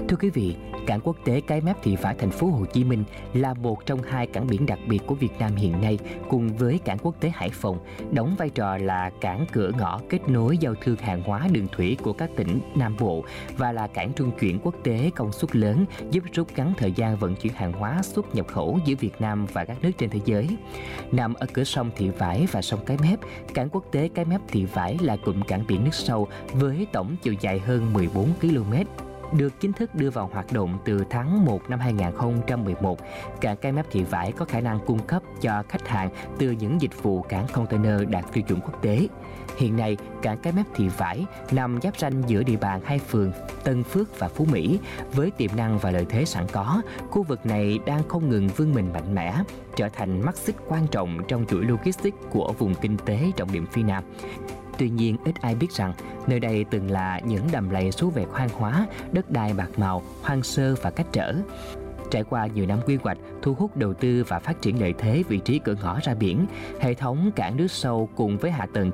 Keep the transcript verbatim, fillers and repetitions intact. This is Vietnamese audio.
Thưa quý vị, cảng quốc tế Cái Mép Thị Vải thành phố Hồ Chí Minh là một trong hai cảng biển đặc biệt của Việt Nam hiện nay, cùng với cảng quốc tế Hải Phòng, đóng vai trò là cảng cửa ngõ kết nối giao thương hàng hóa đường thủy của các tỉnh Nam Bộ và là cảng trung chuyển quốc tế công suất lớn, giúp rút ngắn thời gian vận chuyển hàng hóa xuất nhập khẩu giữa Việt Nam và các nước trên thế giới. Nằm ở cửa sông Thị Vải và sông Cái Mép, cảng quốc tế Cái Mép Thị Vải là cụm cảng biển nước sâu với tổng chiều dài hơn mười bốn ki lô mét. Được chính thức đưa vào hoạt động từ tháng một năm hai nghìn không trăm mười một, cảng Cái Mép Thị Vải có khả năng cung cấp cho khách hàng từ những dịch vụ cảng container đạt tiêu chuẩn quốc tế. Hiện nay, cảng Cái Mép Thị Vải nằm giáp ranh giữa địa bàn hai phường Tân Phước và Phú Mỹ. Với tiềm năng và lợi thế sẵn có, khu vực này đang không ngừng vươn mình mạnh mẽ, trở thành mắt xích quan trọng trong chuỗi logistics của vùng kinh tế trọng điểm phía Nam. Tuy nhiên, ít ai biết rằng nơi đây từng là những đầm lầy số vẹt hoang hóa, đất đai bạc màu, hoang sơ và cách trở. Trải qua nhiều năm quy hoạch, thu hút đầu tư và phát triển lợi thế vị trí cửa ngõ ra biển, hệ thống cảng nước sâu cùng với hạ tầng